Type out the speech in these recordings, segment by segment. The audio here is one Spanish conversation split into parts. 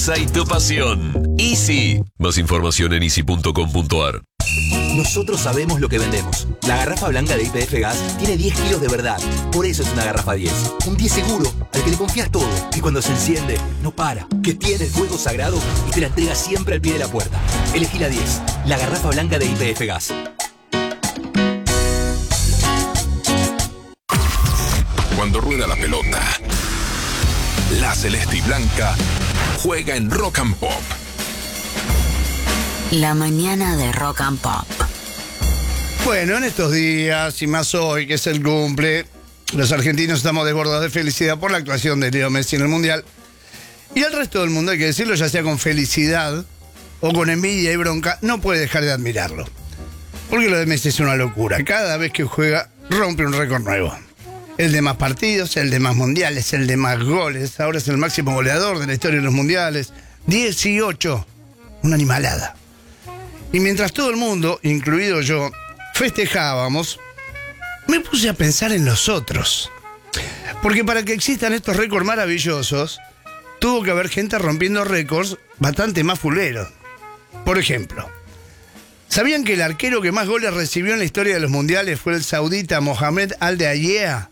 y tu pasión. Easy. Más información en easy.com.ar. Nosotros sabemos lo que vendemos. La garrafa blanca de YPF Gas tiene 10 kilos de verdad. Por eso es una garrafa 10. Un 10 seguro, al que le confías todo. Que cuando se enciende, no para. Que tiene el fuego sagrado y te la entrega siempre al pie de la puerta. Elegí la 10. La garrafa blanca de YPF Gas. Cuando rueda la pelota, la celeste y blanca juega en Rock and Pop. La mañana de Rock and Pop. Bueno, en estos días, y más hoy, que es el cumple, los argentinos estamos desbordados de felicidad por la actuación de Leo Messi en el Mundial. Y el resto del mundo, hay que decirlo, ya sea con felicidad o con envidia y bronca, no puede dejar de admirarlo. Porque lo de Messi es una locura. Cada vez que juega, rompe un récord nuevo. El de más partidos, el de más mundiales, el de más goles. Ahora es el máximo goleador de la historia de los mundiales. 18. Una animalada. Y mientras todo el mundo, incluido yo, festejábamos, me puse a pensar en los otros. Porque para que existan estos récords maravillosos, tuvo que haber gente rompiendo récords bastante más fuleros. Por ejemplo, ¿sabían que el arquero que más goles recibió en la historia de los mundiales fue el saudita Mohamed Al-Deayea?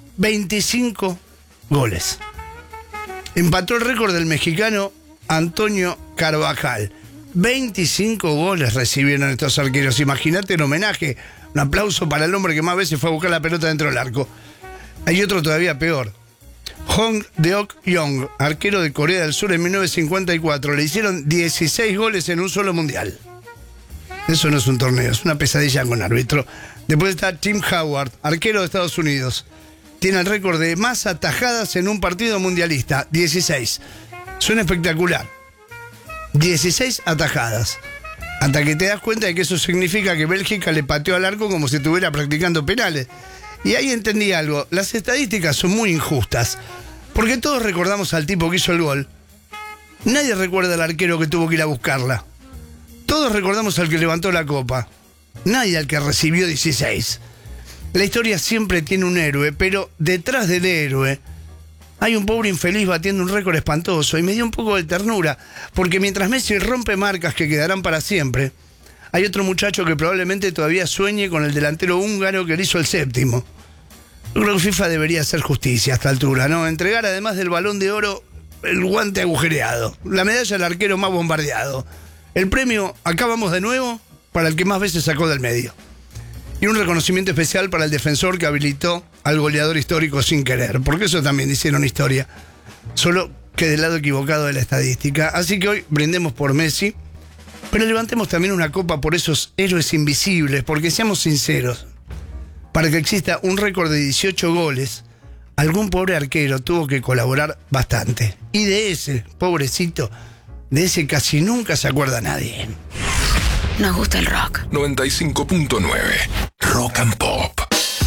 25 goles. Empató el récord del mexicano Antonio Carvajal. 25 goles recibieron estos arqueros. Imagínate el homenaje, un aplauso para el hombre que más veces fue a buscar la pelota dentro del arco. Hay otro todavía peor. Hong Deok-yong, arquero de Corea del Sur en 1954. Le hicieron 16 goles en un solo mundial. Eso no es un torneo, es una pesadilla con árbitro. Después está Tim Howard, arquero de Estados Unidos. Tiene el récord de más atajadas en un partido mundialista, 16. Suena espectacular. 16 atajadas. Hasta que te das cuenta de que eso significa que Bélgica le pateó al arco como si estuviera practicando penales. Y ahí entendí algo. Las estadísticas son muy injustas. Porque todos recordamos al tipo que hizo el gol. Nadie recuerda al arquero que tuvo que ir a buscarla. Todos recordamos al que levantó la copa. Nadie al que recibió 16. La historia siempre tiene un héroe, pero detrás del héroe hay un pobre infeliz batiendo un récord espantoso. Y me dio un poco de ternura, porque mientras Messi rompe marcas que quedarán para siempre, hay otro muchacho que probablemente todavía sueñe con el delantero húngaro que le hizo el 7º. Yo creo que FIFA debería hacer justicia a esta altura, ¿no? Entregar además del Balón de Oro el guante agujereado, la medalla al arquero más bombardeado. El premio, acá vamos de nuevo, para el que más veces sacó del medio. Y un reconocimiento especial para el defensor que habilitó al goleador histórico sin querer, porque eso también hicieron historia, solo que del lado equivocado de la estadística. Así que hoy brindemos por Messi, pero levantemos también una copa por esos héroes invisibles, porque seamos sinceros, para que exista un récord de 18 goles, algún pobre arquero tuvo que colaborar bastante. Y de ese, pobrecito, de ese casi nunca se acuerda nadie. Nos gusta el rock. 95.9 Rock and Pop.